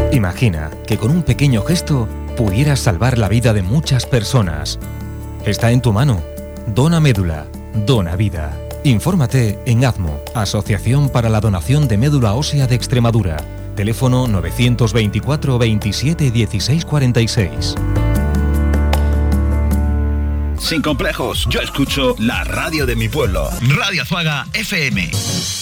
Imagina que con un pequeño gesto pudieras salvar la vida de muchas personas. Está en tu mano. Dona médula. Dona vida. Infórmate en ADMO, Asociación para la Donación de Médula Ósea de Extremadura. Teléfono 924 27 16 46. Sin complejos, yo escucho la radio de mi pueblo. Radio Azuaga FM.